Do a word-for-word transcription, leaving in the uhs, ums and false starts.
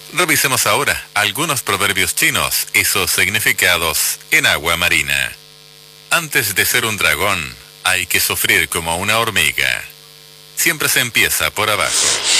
Revisemos ahora algunos proverbios chinos y sus significados en agua marina. Antes de ser un dragón, hay que sufrir como una hormiga. Siempre se empieza por abajo.